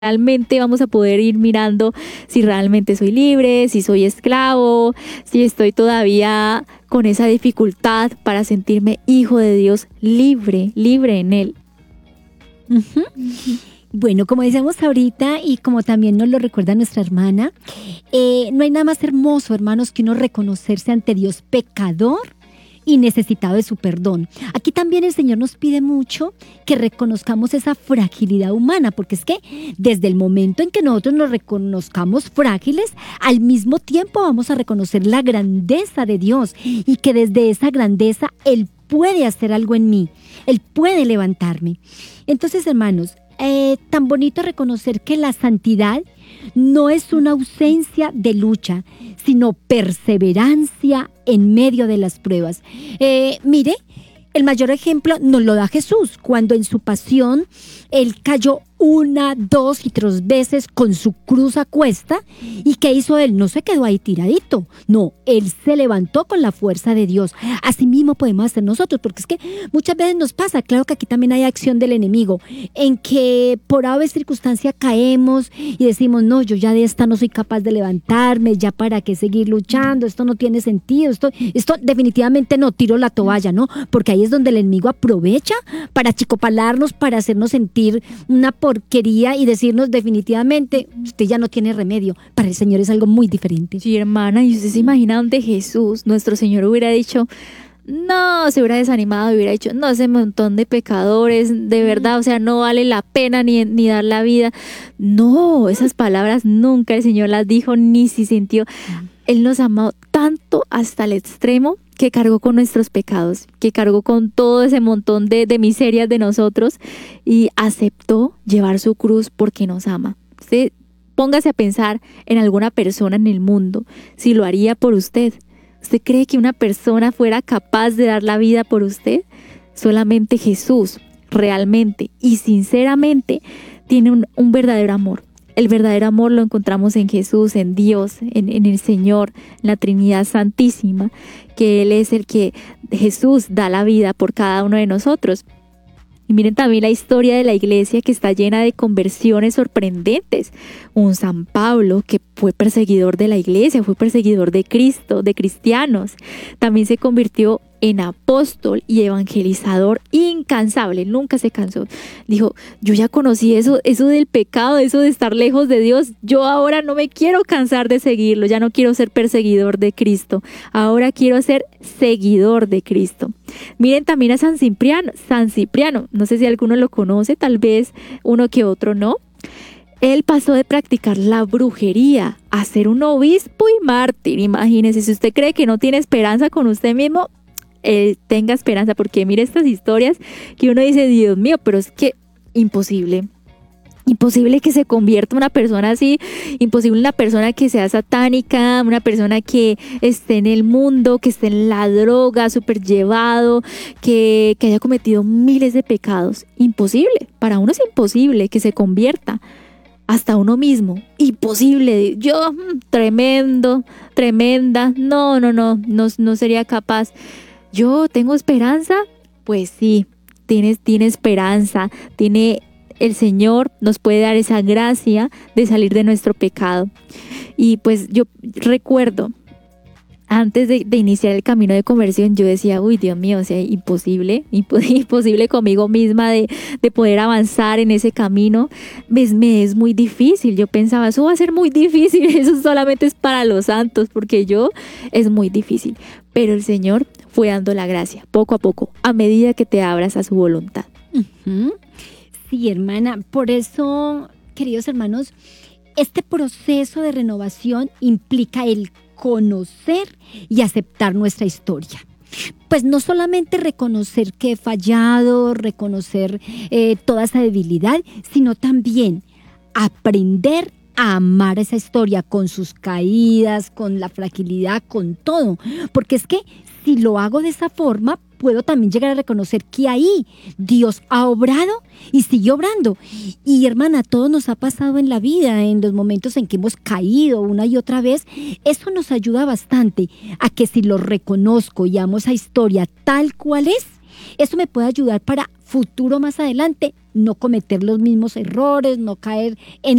realmente vamos a poder ir mirando si realmente soy libre, si soy esclavo, si estoy todavía con esa dificultad para sentirme hijo de Dios, libre en Él. Uh-huh. Bueno, como decíamos ahorita y como también nos lo recuerda nuestra hermana, no hay nada más hermoso, hermanos, que uno reconocerse ante Dios pecador y necesitado de su perdón. Aquí también el Señor nos pide mucho que reconozcamos esa fragilidad humana, porque es que desde el momento en que nosotros nos reconozcamos frágiles, al mismo tiempo vamos a reconocer la grandeza de Dios y que desde esa grandeza Él puede hacer algo en mí, Él puede levantarme. Entonces, hermanos, tan bonito reconocer que la santidad no es una ausencia de lucha, sino perseverancia en medio de las pruebas. Mire, el mayor ejemplo nos lo da Jesús, cuando en su pasión Él cayó 1, 2 y 3 veces con su cruz a cuesta. ¿Y qué hizo Él? No se quedó ahí tiradito. No, Él se levantó con la fuerza de Dios. Así mismo podemos hacer nosotros, porque es que muchas veces nos pasa, claro que aquí también hay acción del enemigo, en que por ave circunstancia caemos y decimos, no, yo ya de esta no soy capaz de levantarme, ya para qué seguir luchando, esto no tiene sentido, esto definitivamente no, tiro la toalla, ¿no? Porque ahí es donde el enemigo aprovecha para achicopalarnos, para hacernos sentir una porquería y decirnos definitivamente, usted ya no tiene remedio. Para el Señor es algo muy diferente. Sí, hermana, y usted se imagina donde Jesús, nuestro Señor, hubiera dicho, no, se hubiera desanimado, hubiera dicho, no, ese montón de pecadores, de verdad, o sea, no vale la pena ni dar la vida. No, esas palabras nunca el Señor las dijo, ni se sintió. Él nos amó tanto hasta el extremo que cargó con nuestros pecados, que cargó con todo ese montón de miserias de nosotros y aceptó llevar su cruz porque nos ama. Usted póngase a pensar en alguna persona en el mundo, si lo haría por usted. ¿Usted cree que una persona fuera capaz de dar la vida por usted? Solamente Jesús, realmente y sinceramente, tiene un verdadero amor. El verdadero amor lo encontramos en Jesús, en Dios, en el Señor, en la Trinidad Santísima, que Él es el que Jesús da la vida por cada uno de nosotros. Y miren también la historia de la iglesia, que está llena de conversiones sorprendentes. Un San Pablo que fue perseguidor de la iglesia, fue perseguidor de Cristo, de cristianos. También se convirtió en apóstol y evangelizador incansable, nunca se cansó. Dijo, yo ya conocí eso del pecado, eso de estar lejos de Dios. Yo ahora no me quiero cansar de seguirlo, ya no quiero ser perseguidor de Cristo. Ahora quiero ser seguidor de Cristo. Miren también a San Cipriano, no sé si alguno lo conoce, tal vez uno que otro no. Él pasó de practicar la brujería a ser un obispo y mártir. Imagínese, si usted cree que no tiene esperanza con usted mismo, tenga esperanza, porque mire estas historias que uno dice, Dios mío, pero es que imposible que se convierta una persona así, imposible una persona que sea satánica, una persona que esté en el mundo, que esté en la droga, súper llevado, que haya cometido miles de pecados. Imposible, para uno es imposible que se convierta. Hasta uno mismo, imposible. Yo, tremenda, no sería capaz. ¿Yo tengo esperanza? Pues sí, tiene esperanza, el Señor nos puede dar esa gracia de salir de nuestro pecado. Y pues yo recuerdo, antes de iniciar el camino de conversión, yo decía, uy, Dios mío, o sea, imposible conmigo misma de poder avanzar en ese camino. Me es muy difícil. Yo pensaba, eso va a ser muy difícil, eso solamente es para los santos, porque es muy difícil. Pero el Señor fue dando la gracia, poco a poco, a medida que te abras a su voluntad. Uh-huh. Sí, hermana, por eso, queridos hermanos, este proceso de renovación implica el conocer y aceptar nuestra historia. Pues no solamente reconocer que he fallado, reconocer toda esa debilidad, sino también aprender a amar esa historia con sus caídas, con la fragilidad, con todo. Porque es que si lo hago de esa forma, puedo también llegar a reconocer que ahí Dios ha obrado y sigue obrando. Y hermana, a todos nos ha pasado en la vida, en los momentos en que hemos caído una y otra vez. Eso nos ayuda bastante a que si lo reconozco y amo esa historia tal cual es, eso me puede ayudar para futuro más adelante no cometer los mismos errores, no caer en